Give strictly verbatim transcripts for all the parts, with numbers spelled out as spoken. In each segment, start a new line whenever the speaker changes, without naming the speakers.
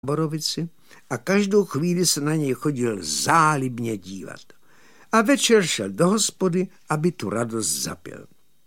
borovici a každou chvíli se na něj chodil zálibně dívat. A večer šel do hospody, aby tu radost zapil.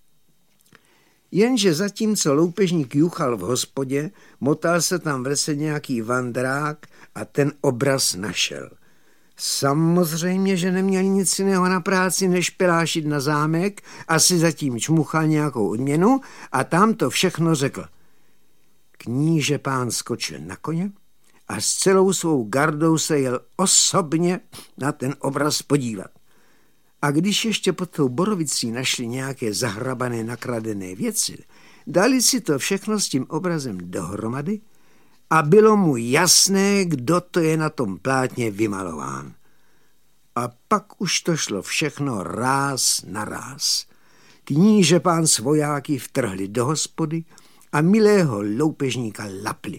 Jenže zatímco loupežník juchal v hospodě, motal se tam v lese nějaký vandrák a ten obraz našel. Samozřejmě, že neměl nic jiného na práci, než pelášit na zámek, asi zatím čmuchal nějakou odměnu a tam to všechno řekl. Kníže pán skočil na koně a s celou svou gardou se jel osobně na ten obraz podívat. A když ještě pod tou borovicí našli nějaké zahrabané nakradené věci, dali si to všechno s tím obrazem dohromady a bylo mu jasné, kdo to je na tom plátně vymalován. A pak už to šlo všechno ráz na ráz. Kníže pán s vojáky vtrhli do hospody a milého loupežníka lapli.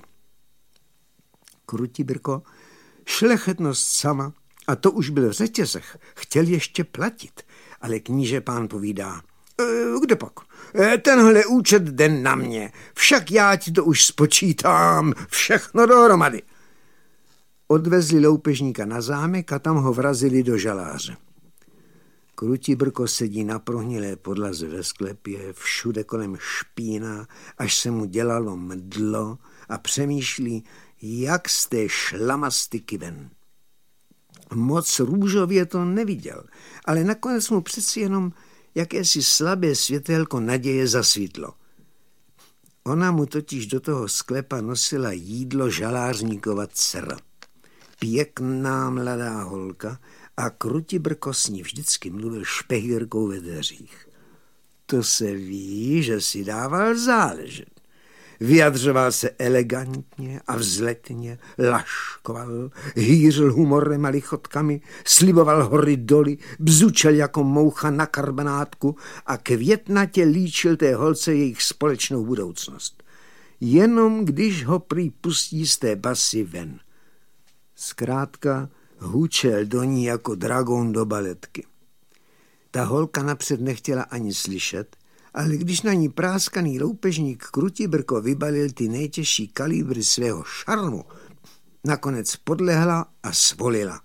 Krutibirko, šlechetnost sama, a to už byl v řetězech, chtěl ještě platit, ale kníže pán povídá, e, kde pak? E, tenhle účet jde na mě, však já ti to už spočítám, všechno dohromady. Odvezli loupežníka na zámek a tam ho vrazili do žaláře. Krutibrko sedí na prohnilé podlaze ve sklepě, všude kolem špína, až se mu dělalo mdlo a přemýšlí, jak z té šlamastyky ven. Moc růžově to neviděl, ale nakonec mu přeci jenom jakési slabé světélko naděje zasvítlo. Ona mu totiž do toho sklepa nosila jídlo žalářníkova dcera. Pěkná mladá holka a Krutibrko s ní vždycky mluvil špehírkou ve dveřích. To se ví, že si dával záležet. Vyjadřoval se elegantně a vzletně, laškoval, hýřil humorem a lichotkami, sliboval hory doly, bzučel jako moucha na karbenátku a květnatě líčil té holce jejich společnou budoucnost. Jenom když ho prý pustí z té basy ven. Zkrátka hučel do ní jako dragon do baletky. Ta holka napřed nechtěla ani slyšet, ale když na ní práskaný loupežník Krutibrko vybalil ty nejtěžší kalibry svého šarmu, nakonec podlehla a svolila.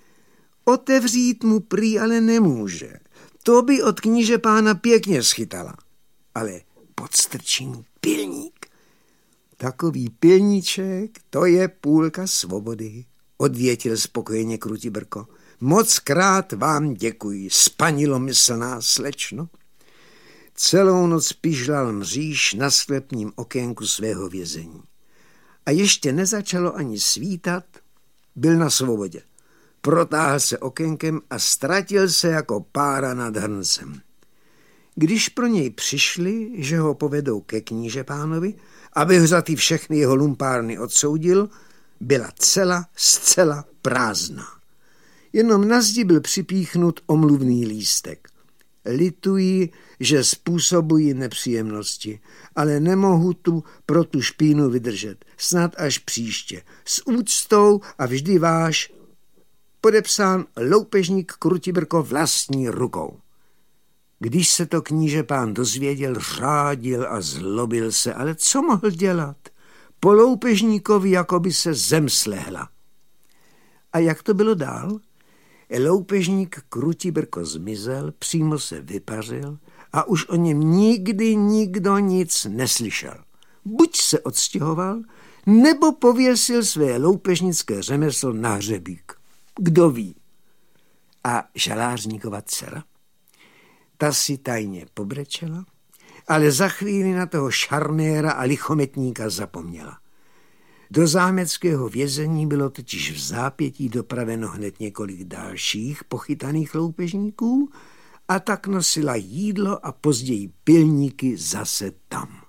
Otevřít mu prý ale nemůže. To by od kníže pána pěkně schytala. Ale podstrčí mu pilník. Takový pilníček, to je půlka svobody, odvětil spokojeně Krutibrko. Moc krát vám děkuji, spanilomyslná slečno. Celou noc pižlal mříž na sklepním okénku svého vězení. A ještě nezačalo ani svítat, byl na svobodě. Protáhl se okénkem a ztratil se jako pára nad hrncem. Když pro něj přišli, že ho povedou ke kníže pánovi, aby ho za ty všechny jeho lumpárny odsoudil, byla cela zcela prázdná. Jenom na zdi byl připíchnut omluvný lístek. Lituji, že způsobují nepříjemnosti, ale nemohu tu pro tu špínu vydržet. Snad až příště. S úctou a vždy váš, podepsán loupežník Krutibrko vlastní rukou. Když se to kníže pán dozvěděl, řádil a zlobil se, ale co mohl dělat? Po loupežníkovi jako by se zem slehla. A jak to bylo dál? Loupežník Krutibrko zmizel, přímo se vypařil a už o něm nikdy nikdo nic neslyšel. Buď se odstěhoval, nebo pověsil své loupežnické řemeslo na hřebík. Kdo ví? A žalářníkova dcera? Ta si tajně pobrečela, ale za chvíli na toho šarméra a lichometníka zapomněla. Do zámeckého vězení bylo totiž v zápětí dopraveno hned několik dalších pochytaných loupežníků a tak nosila jídlo a později pilníky zase tam.